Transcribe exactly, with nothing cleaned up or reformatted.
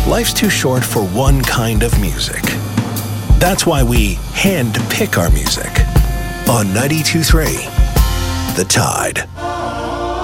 life's too short for one kind of music. That's why we hand pick our music on ninety-two point three The Tide.